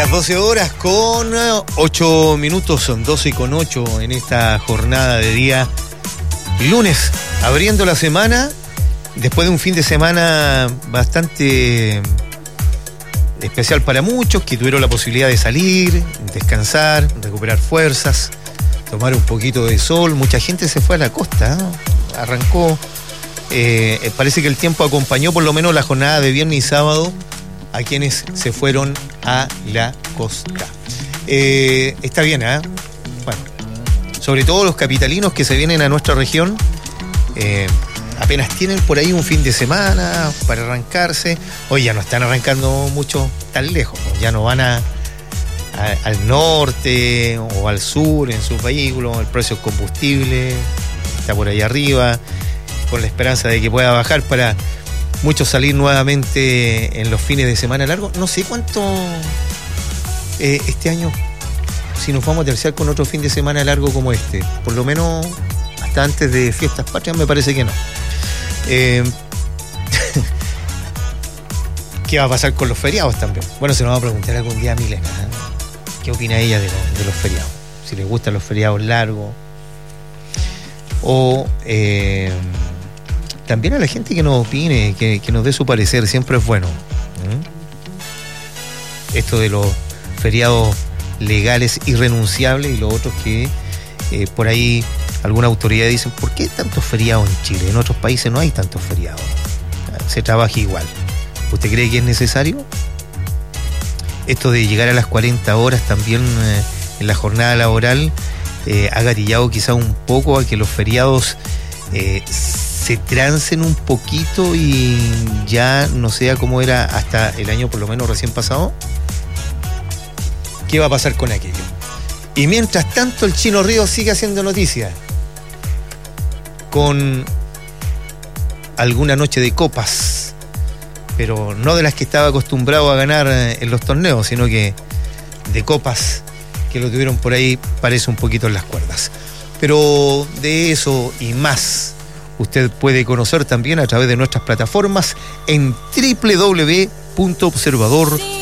Las 12 horas con 8 minutos, son 12:08 en esta jornada de día lunes, abriendo la semana, después de un fin de semana bastante especial para muchos, que tuvieron la posibilidad de salir, descansar, recuperar fuerzas, tomar un poquito de sol. Mucha gente se fue a la costa, ¿no? Arrancó, parece que el tiempo acompañó por lo menos la jornada de viernes y sábado a quienes se fueron a la costa. Está bien, ¿eh? Bueno, sobre todo los capitalinos que se vienen a nuestra región, apenas tienen por ahí un fin de semana para arrancarse. Hoy ya no están arrancando mucho tan lejos, ¿no? Ya no van al norte o al sur en sus vehículos. El precio del combustible está por ahí arriba, con la esperanza de que pueda bajar para muchos salir nuevamente en los fines de semana largos. No sé cuánto este año, si nos vamos a terciar con otro fin de semana largo como este. Por lo menos hasta antes de fiestas patrias me parece que no. ¿Qué va a pasar con los feriados también? Bueno, se nos va a preguntar algún día a Milena, ¿eh? ¿Qué opina ella de los feriados? Si le gustan los feriados largos. O también a la gente que nos opine, que nos dé su parecer, siempre es bueno. Esto de los feriados legales irrenunciables y los otros que por ahí alguna autoridad dicen, ¿por qué tantos feriados en Chile? En otros países no hay tantos feriados. Se trabaja igual. ¿Usted cree que es necesario? Esto de llegar a las 40 horas también en la jornada laboral ha gatillado quizá un poco a que los feriados se trancen un poquito y ya no sea como era hasta el año por lo menos recién pasado. ¿Qué va a pasar con aquello? Y mientras tanto el Chino Ríos sigue haciendo noticias con alguna noche de copas, pero no de las que estaba acostumbrado a ganar en los torneos, sino que de copas que lo tuvieron por ahí, parece un poquito en las cuerdas. Pero de eso y más usted puede conocer también a través de nuestras plataformas en www.observador.cl.